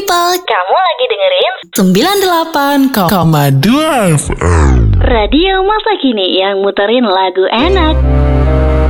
people, Kamu lagi dengerin 98,2 FM. Radio Masa Kini yang muterin lagu enak.